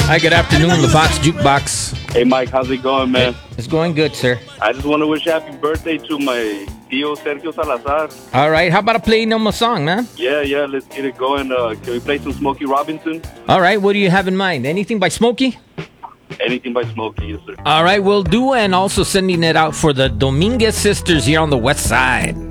Hi, good afternoon, the Fox Jukebox. Hey, Mike, how's it going, man? It's going good, sir. I just want to wish happy birthday to my tío Sergio Salazar. All right, how about a play a song, man? Yeah, let's get it going. Can we play some Smokey Robinson? All right, what do you have in mind? Anything by Smokey? Anything by Smokey, yes, sir. All right, we'll do, and also sending it out for the Dominguez sisters here on the west side.